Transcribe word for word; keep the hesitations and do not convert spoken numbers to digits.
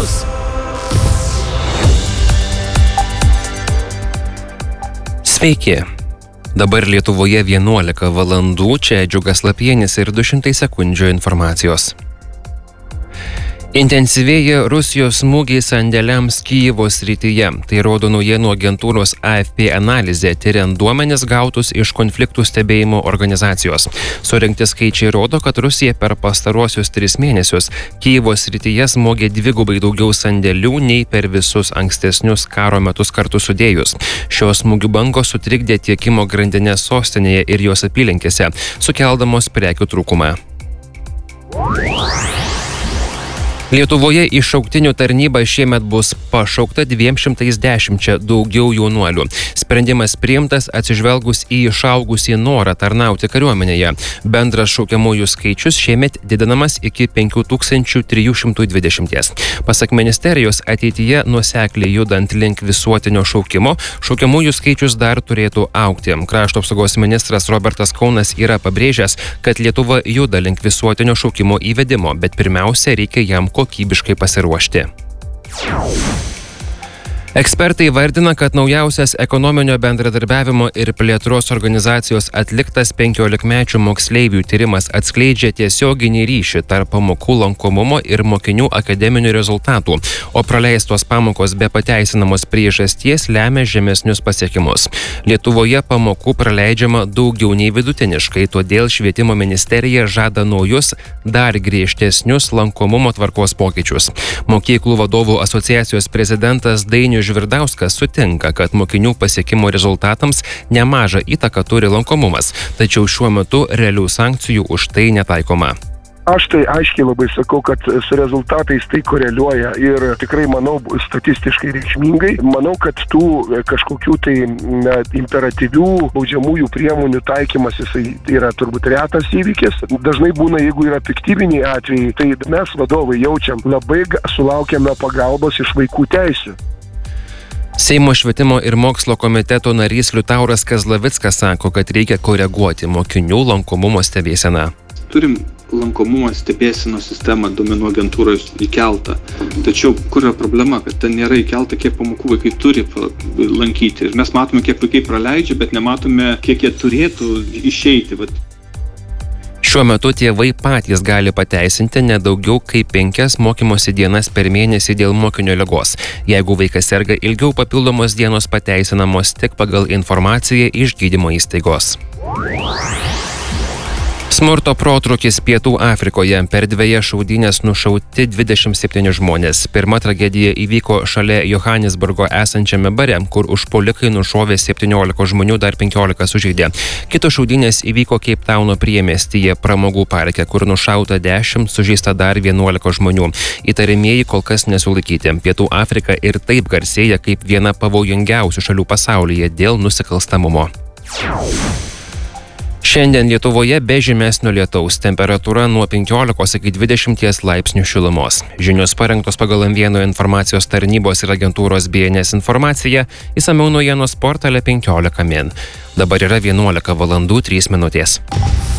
News. Sveiki. Dabar Lietuvoje vienuolika valandų, čia Džiugas Lapienis ir du šimtai sekundžių informacijos. Intensyvėja Rusijos smūgiai sandėliams Kijevo srityje. Tai rodo naujienų agentūros A F P analizė, tyriant duomenis gautus iš konfliktų stebėjimo organizacijos. Surinkti skaičiai rodo, kad Rusija per pastaruosius tris mėnesius Kijevo srityje smogė dvigubai daugiau sandėlių nei per visus ankstesnius karo metus kartu sudėjus. Šios smūgių bangos sutrikdė tiekimo grandinės sostinėje ir jos apylinkėse, sukeldamos prekių trūkumą. Lietuvoje į šauktinių tarnybą šiemet bus pašaukta dviem šimtais dešimčia daugiau jaunuolių. Sprendimas priimtas atsižvelgus į išaugusį norą tarnauti kariuomenėje. Bendras šaukiamųjų skaičius šiemet didinamas iki penkių tūkstančių trijų šimtų dvidešimties. Pasak ministerijos, ateityje nuosekliai judant link visuotinio šaukimo, šaukiamųjų skaičius dar turėtų augti. Krašto apsaugos ministras Robertas Kaunas yra pabrėžęs, kad Lietuva juda link visuotinio šaukimo įvedimo, bet pirmiausia reikia jam kokybiškai pasiruošti. Ekspertai vardina, kad naujausias ekonominio bendradarbiavimo ir plėtros organizacijos atliktas penkiolikmečių moksleivių tyrimas atskleidžia tiesioginį ryšį tarp pamokų lankomumo ir mokinių akademinių rezultatų, o praleistos pamokos be pateisinamos priežasties lemia žemesnius pasiekimus. Lietuvoje pamokų praleidžiama daugiau nei vidutiniškai, todėl švietimo ministerija žada naujus, dar griežtesnius lankomumo tvarkos pokyčius. Mokyklų vadovų asociacijos prezidentas Dainius Žvirdauskas sutinka, kad mokinių pasiekimo rezultatams nemažą įtaką turi lankomumas, tačiau šiuo metu realių sankcijų už tai netaikoma. Aš tai aiškiai labai sakau, kad su rezultatais tai koreliuoja ir tikrai manau statistiškai reikšmingai. Manau, kad tų kažkokių tai na, imperatyvių baudžiamųjų priemonių taikymas jisai yra turbūt retas įvykis. Dažnai būna, jeigu yra piktybiniai atvejai, tai mes vadovai jaučiam labai sulaukiame pagalbos iš vaikų teisių. Seimo švietimo ir mokslo komiteto narys Liutauras Kazlavickas sako, kad reikia koreguoti mokinių lankomumo stebėseną. Turim lankomumo stebėsenos sistemą duomenų agentūros įkeltą. Tačiau kur yra problema, kad ten nėra įkelta, kiek pamokų vaikai turi lankyti. Ir mes matome, kiek vaikai praleidžia, bet nematome, kiek jie turėtų išeiti. Vat. Šiuo metu tėvai patys gali pateisinti nedaugiau kaip penkias mokymosi dienas per mėnesį dėl mokinio ligos. Jeigu vaikas serga ilgiau, papildomos dienos pateisinamos tik pagal informaciją iš gydymo įstaigos. Smurto protrūkis Pietų Afrikoje. Per dvejas šaudynes nušauti dvidešimt septyni žmonės. Pirma tragedija įvyko šalia Johanesburgo esančiame bare, kur užpuolikai nušovė septyniolika žmonių, dar penkiolika sužeidė. Kitos šaudynės įvyko Keiptauno priemiestyje pramogų parke, kur nušauta dešimt, sužeista dar vienuolika žmonių. Įtariamieji kol kas nesulaikyti. Pietų Afrika ir taip garsėja kaip viena pavojingiausių šalių pasaulyje dėl nusikalstamumo. Šiandien Lietuvoje be žymesnio lietaus, temperatūra nuo penkiolikos iki dvidešimties laipsnių šilumos. Žinios parengtos pagal M vieno informacijos tarnybos ir agentūros B N S informaciją, išsamiau naujienos portale penkiolika min. Dabar yra vienuolika valandų trys minutės.